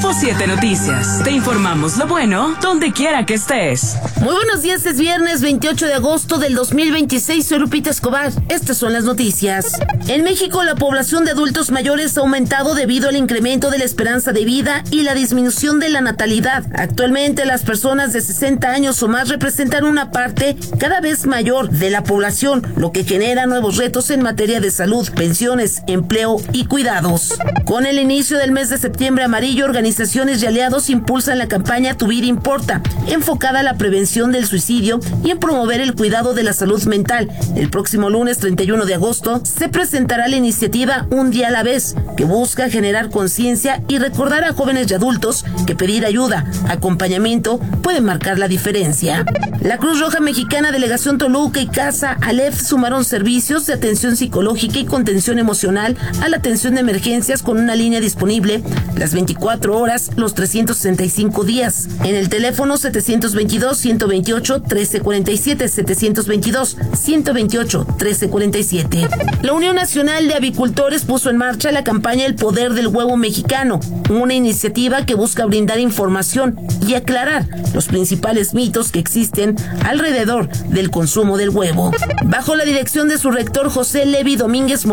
Grupo 7 Noticias. Te informamos lo bueno donde quiera que estés. Muy buenos días, es viernes 28 de agosto del 2026. Soy Lupita Escobar. Estas son las noticias. En México, la población de adultos mayores ha aumentado debido al incremento de la esperanza de vida y la disminución de la natalidad. Actualmente, las personas de 60 años o más representan una parte cada vez mayor de la población, lo que genera nuevos retos en materia de salud, pensiones, empleo y cuidados. Con el inicio del mes de septiembre amarillo, organizaciones y aliados impulsan la campaña Tu Vida Importa, enfocada a la prevención del suicidio y en promover el cuidado de la salud mental. El próximo lunes 31 de agosto se presentará la iniciativa Un Día a la Vez, que busca generar conciencia y recordar a jóvenes y adultos que pedir ayuda, acompañamiento puede marcar la diferencia. La Cruz Roja Mexicana, Delegación Toluca y Casa Aleph sumaron servicios de atención psicológica y contención emocional a la atención de emergencias con una línea disponible las 24 horas, los 365 días. En el teléfono 722-128-1347, 722-128-1347. La Unión Nacional de Avicultores puso en marcha la campaña El Poder del Huevo Mexicano, una iniciativa que busca brindar información y aclarar los principales mitos que existen alrededor del consumo del huevo. Bajo la dirección de su rector José Levi Domínguez